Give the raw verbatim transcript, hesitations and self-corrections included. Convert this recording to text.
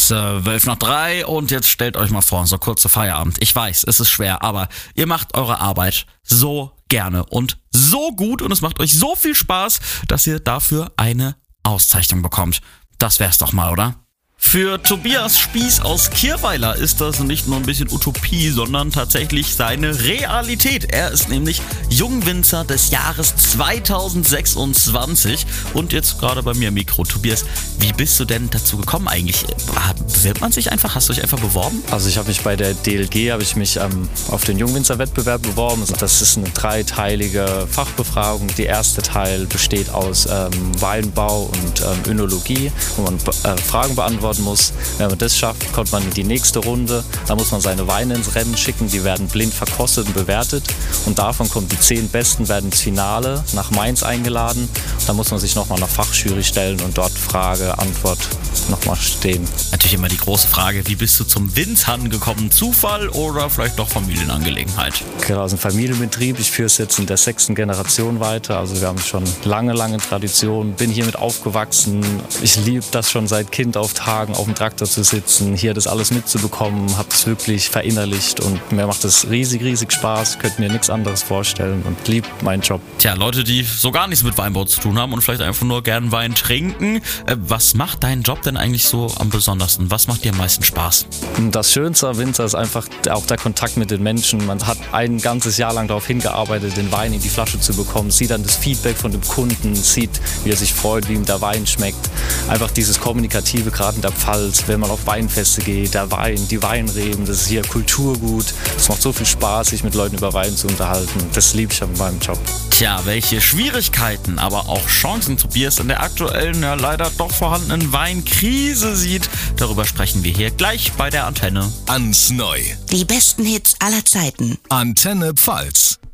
Zwölf nach drei und jetzt stellt euch mal vor, so kurze Feierabend. Ich weiß, es ist schwer, aber ihr macht eure Arbeit so gerne und so gut und es macht euch so viel Spaß, dass ihr dafür eine Auszeichnung bekommt. Das wär's doch mal, oder? Für Tobias Spieß aus Kirweiler ist das nicht nur ein bisschen Utopie, sondern tatsächlich seine Realität. Er ist nämlich Jungwinzer des Jahres zweitausendsechsundzwanzig und jetzt gerade bei mir im Mikro. Tobias, wie bist du denn dazu gekommen eigentlich? Bewirbt man sich einfach? Hast du dich einfach beworben? Also ich habe mich bei der D L G habe ich mich ähm, auf den Jungwinzer-Wettbewerb beworben. Das ist eine dreiteilige Fachbefragung. Der erste Teil besteht aus ähm, Weinbau und ähm, Önologie, wo man äh, Fragen beantwortet muss. Wenn man das schafft, kommt man in die nächste Runde. Da muss man seine Weine ins Rennen schicken. Die werden blind verkostet und bewertet. Und davon kommen die zehn Besten, werden ins Finale nach Mainz eingeladen. Da muss man sich nochmal einer Fachjury stellen und dort Frage, Antwort nochmal stehen. Natürlich immer die große Frage, wie bist du zum Winzern gekommen? Zufall oder vielleicht doch Familienangelegenheit? Genau, also ein Familienbetrieb. Ich führe es jetzt in der sechsten Generation weiter. Also wir haben schon lange, lange Tradition. Bin hiermit aufgewachsen. Ich liebe das schon seit Kind auf Tagen auf dem Traktor zu sitzen, hier das alles mitzubekommen, habe es wirklich verinnerlicht und mir macht es riesig, riesig Spaß, könnte mir nichts anderes vorstellen und liebe meinen Job. Tja, Leute, die so gar nichts mit Weinbau zu tun haben und vielleicht einfach nur gern Wein trinken, äh, was macht deinen Job denn eigentlich so am besondersten? Was macht dir am meisten Spaß? Das Schönste am Winzer ist einfach auch der Kontakt mit den Menschen. Man hat ein ganzes Jahr lang darauf hingearbeitet, den Wein in die Flasche zu bekommen, sieht dann das Feedback von dem Kunden, sieht, wie er sich freut, wie ihm der Wein schmeckt. Einfach dieses Kommunikative, gerade in der Pfalz, wenn man auf Weinfeste geht, der Wein, die Weinreben, das ist hier Kulturgut. Es macht so viel Spaß, sich mit Leuten über Wein zu unterhalten. Das liebe ich an meinem Job. Tja, welche Schwierigkeiten, aber auch Chancen Tobias in der aktuellen, ja leider doch vorhandenen Weinkrise sieht, darüber sprechen wir hier gleich bei der Antenne. Ans Neu. Die besten Hits aller Zeiten. Antenne Pfalz.